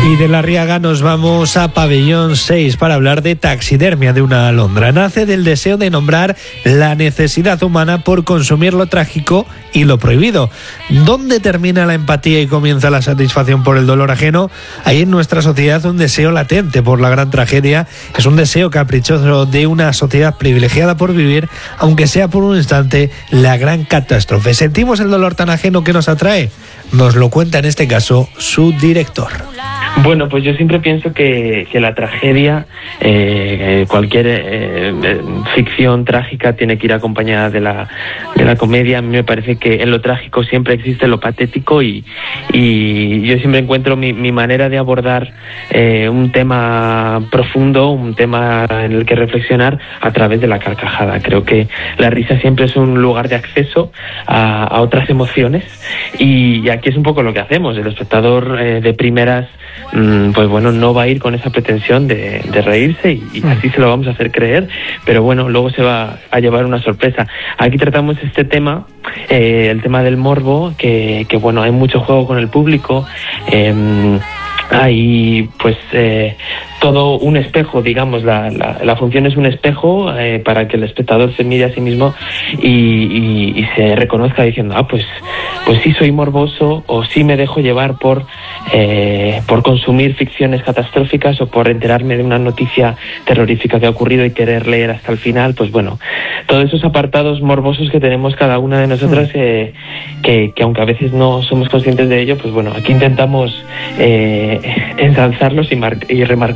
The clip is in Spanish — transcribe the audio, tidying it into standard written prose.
Y de La Riaga nos vamos a Pabellón 6 para hablar de taxidermia de una alondra. Nace del deseo de nombrar la necesidad humana por consumir lo trágico y lo prohibido. ¿Dónde termina la empatía y comienza la satisfacción por el dolor ajeno? Hay en nuestra sociedad un deseo latente por la gran tragedia. Es un deseo caprichoso de una sociedad privilegiada por vivir, aunque sea por un instante, la gran catástrofe. ¿Sentimos el dolor tan ajeno que nos atrae? Nos lo cuenta en este caso su director. Bueno, pues yo siempre pienso que la tragedia, cualquier ficción trágica tiene que ir acompañada de la comedia. A mí me parece que en lo trágico siempre existe lo patético y yo siempre encuentro mi manera de abordar un tema profundo, un tema en el que reflexionar a través de la carcajada. Creo que la risa siempre es un lugar de acceso a otras emociones y aquí es un poco lo que hacemos. El espectador de primeras pues bueno, no va a ir con esa pretensión de reírse y así se lo vamos a hacer creer, pero bueno, luego se va a llevar una sorpresa. Aquí tratamos este tema, el tema del morbo, que bueno, hay mucho juego con el público, hay pues todo un espejo, digamos, la función es un espejo para que el espectador se mire a sí mismo y se reconozca diciendo, pues sí soy morboso o sí me dejo llevar por consumir ficciones catastróficas o por enterarme de una noticia terrorífica que ha ocurrido y querer leer hasta el final. Pues bueno, todos esos apartados morbosos que tenemos cada una de nosotras, que aunque a veces no somos conscientes de ello, pues bueno, aquí intentamos ensalzarlos y remarcarlos